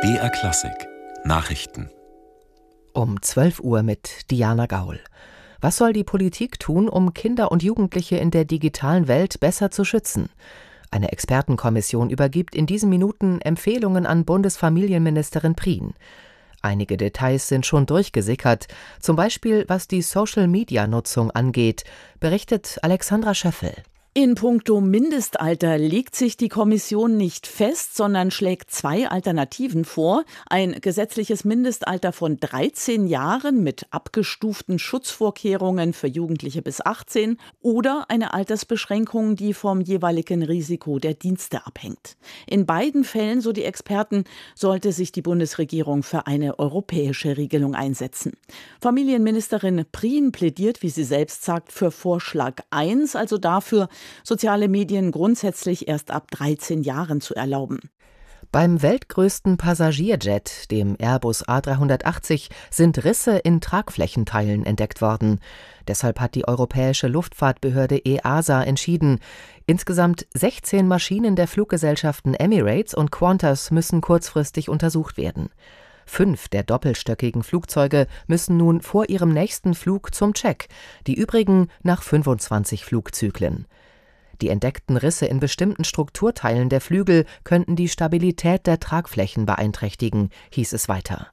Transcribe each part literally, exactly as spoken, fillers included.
B R Klassik Nachrichten Um zwölf Uhr mit Diana Gaul. Was soll die Politik tun, um Kinder und Jugendliche in der digitalen Welt besser zu schützen? Eine Expertenkommission übergibt in diesen Minuten Empfehlungen an Bundesfamilienministerin Prien. Einige Details sind schon durchgesickert, zum Beispiel was die Social-Media-Nutzung angeht, berichtet Alexandra Schöffel. In puncto Mindestalter legt sich die Kommission nicht fest, sondern schlägt zwei Alternativen vor. Ein gesetzliches Mindestalter von dreizehn Jahren mit abgestuften Schutzvorkehrungen für Jugendliche bis achtzehn oder eine Altersbeschränkung, die vom jeweiligen Risiko der Dienste abhängt. In beiden Fällen, so die Experten, sollte sich die Bundesregierung für eine europäische Regelung einsetzen. Familienministerin Prien plädiert, wie sie selbst sagt, für Vorschlag eins, also dafür, soziale Medien grundsätzlich erst ab dreizehn Jahren zu erlauben. Beim weltgrößten Passagierjet, dem Airbus A dreihundertachtzig, sind Risse in Tragflächenteilen entdeckt worden. Deshalb hat die Europäische Luftfahrtbehörde E A S A entschieden, insgesamt sechzehn Maschinen der Fluggesellschaften Emirates und Qantas müssen kurzfristig untersucht werden. Fünf der doppelstöckigen Flugzeuge müssen nun vor ihrem nächsten Flug zum Check, die übrigen nach fünfundzwanzig Flugzyklen. Die entdeckten Risse in bestimmten Strukturteilen der Flügel könnten die Stabilität der Tragflächen beeinträchtigen, hieß es weiter.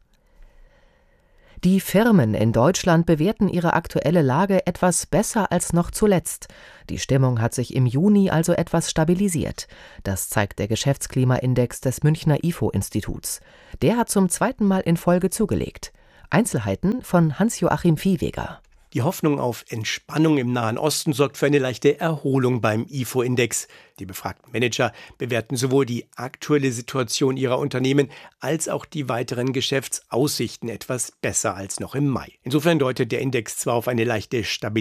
Die Firmen in Deutschland bewerten ihre aktuelle Lage etwas besser als noch zuletzt. Die Stimmung hat sich im Juni also etwas stabilisiert. Das zeigt der Geschäftsklimaindex des Münchner I F O-Instituts. Der hat zum zweiten Mal in Folge zugelegt. Einzelheiten von Hans-Joachim Viehweger. Die Hoffnung auf Entspannung im Nahen Osten sorgt für eine leichte Erholung beim I F O-Index. Die befragten Manager bewerten sowohl die aktuelle Situation ihrer Unternehmen als auch die weiteren Geschäftsaussichten etwas besser als noch im Mai. Insofern deutet der Index zwar auf eine leichte Stabilität